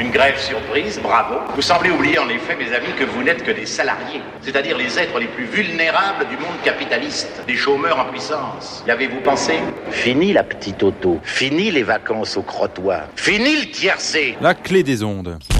Une grève surprise, bravo. Vous semblez oublier en effet, mes amis, que vous n'êtes que des salariés, c'est-à-dire les êtres les plus vulnérables du monde capitaliste, des chômeurs en puissance. Y avez-vous pensé? Fini la petite auto, fini les vacances au crottoir, fini le tiercé. La clé des ondes.